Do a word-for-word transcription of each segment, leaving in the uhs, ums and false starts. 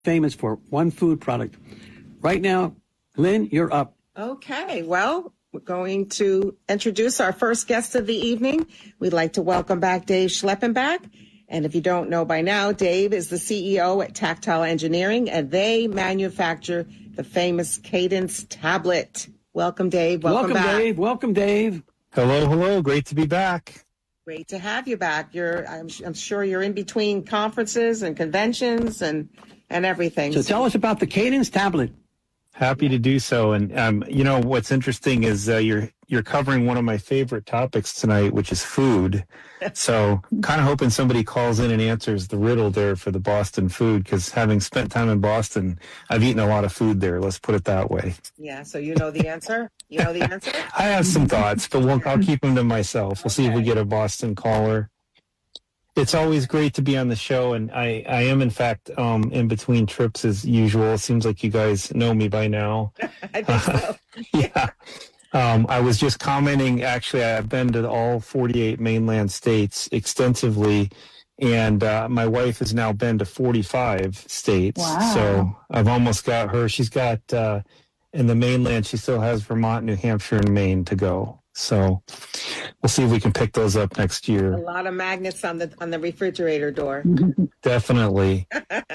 famous for one food product. Right now, Lynn, you're up. Okay, well, we're going to introduce our first guest of the evening. We'd like to welcome back Dave Schleppenbach. And if you don't know by now, Dave is the C E O at Tactile Engineering, and they manufacture the famous Cadence tablet. Welcome, Dave. Welcome, Welcome back. Dave. Welcome, Dave. Hello, hello. Great to be back. Great to have you back. You're, I'm, I'm sure you're in between conferences and conventions and, and everything. So tell us about the Cadence tablet. Happy to do so. And, um, you know, what's interesting is uh, you're you're covering one of my favorite topics tonight, which is food. So kind of hoping somebody calls in and answers the riddle there for the Boston food, because having spent time in Boston, I've eaten a lot of food there. Let's put it that way. Yeah, so you know the answer? You know the answer? I have some thoughts, but we'll, I'll keep them to myself. We'll Okay. see if we get a Boston caller. It's always great to be on the show, and I, I am, in fact, um, in between trips as usual. It seems like you guys know me by now. I think so. Yeah. Um, I was just commenting, actually, I've been to all forty-eight mainland states extensively, and uh, my wife has now been to forty-five states. Wow. So I've almost got her. She's got, uh, in the mainland, she still has Vermont, New Hampshire, and Maine to go. So we'll see if we can pick those up next year. A lot of magnets on the on the refrigerator door. Definitely.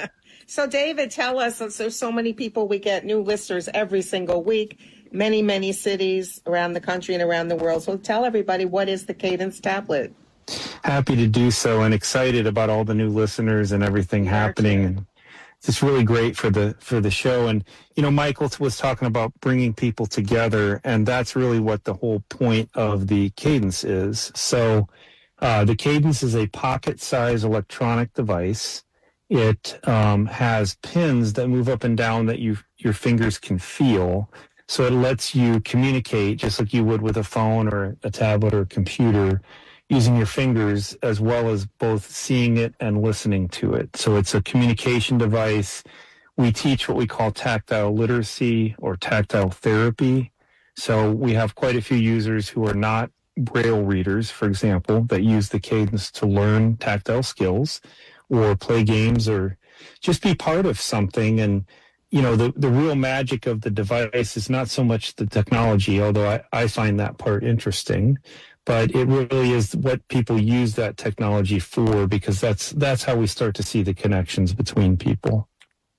So, David, tell us, since there's so many people, we get new listeners every single week, many, many cities around the country and around the world. So tell everybody, what is the Cadence tablet? Happy to do so, and excited about all the new listeners and everything Yeah, happening. sure. And it's really great for the for the show. And, you know, Michael was talking about bringing people together, and that's really what the whole point of the Cadence is. So uh, the Cadence is a pocket-sized electronic device. It um, has pins that move up and down that you your fingers can feel. So it lets you communicate just like you would with a phone or a tablet or a computer, using your fingers, as well as both seeing it and listening to it. So it's a communication device. We teach what we call tactile literacy or tactile therapy. So we have quite a few users who are not Braille readers, for example, that use the Cadence to learn tactile skills or play games or just be part of something. And, you know, the, the real magic of the device is not so much the technology, although I, I find that part interesting, but it really is what people use that technology for, because that's that's how we start to see the connections between people.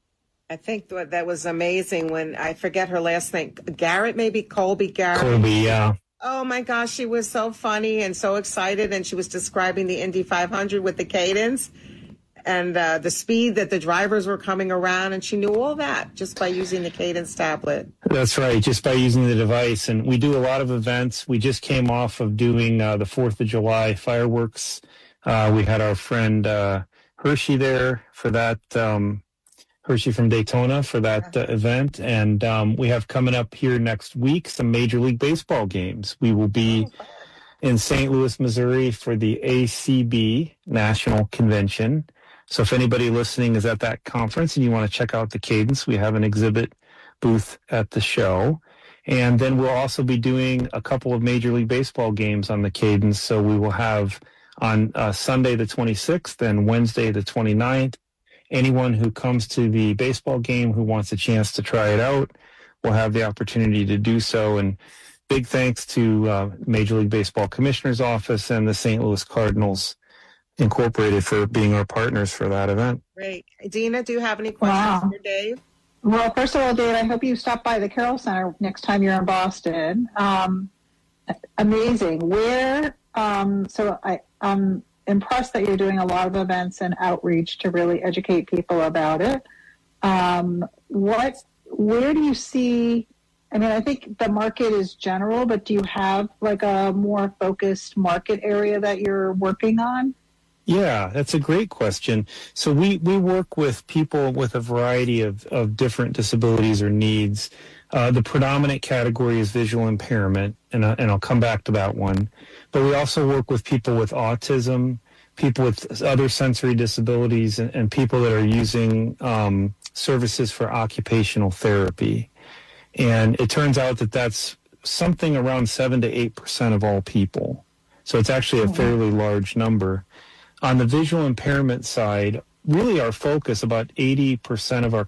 I think that that was amazing when, I forget her last name, Garrett, maybe Colby Garrett. Colby, yeah. Oh my gosh, she was so funny and so excited, and she was describing the Indy five hundred with the Cadence and uh, the speed that the drivers were coming around, and she knew all that just by using the Cadence tablet. That's right, just by using the device. And we do a lot of events. We just came off of doing uh, the fourth of July fireworks. Uh, we had our friend uh, Hershey there for that, um, Hershey from Daytona for that uh, event. And um, we have coming up here next week some Major League Baseball games. We will be in Saint Louis, Missouri for the A C B National Convention. So if anybody listening is at that conference and you want to check out the Cadence, we have an exhibit booth at the show. And then we'll also be doing a couple of Major League Baseball games on the Cadence. So we will have on uh, Sunday the twenty-sixth and Wednesday the twenty-ninth. Anyone who comes to the baseball game who wants a chance to try it out will have the opportunity to do so. And big thanks to uh, Major League Baseball Commissioner's Office and the Saint Louis Cardinals Incorporated for being our partners for that event. Great. Dina, do you have any questions Wow. for Dave? Well, first of all, Dave, I hope you stop by the Carroll Center next time you're in Boston. Um, amazing. Where, um, so I, I'm impressed that you're doing a lot of events and outreach to really educate people about it. Um, what, where do you see, I mean, I think the market is general, but do you have like a more focused market area that you're working on? Yeah, that's a great question. So we, we work with people with a variety of, of different disabilities or needs. Uh, the predominant category is visual impairment, and, I, and I'll come back to that one. But we also work with people with autism, people with other sensory disabilities, and, and people that are using um, services for occupational therapy. And it turns out that that's something around seven to eight percent of all people. So it's actually a fairly large number. On the visual impairment side, really our focus, about eighty percent of our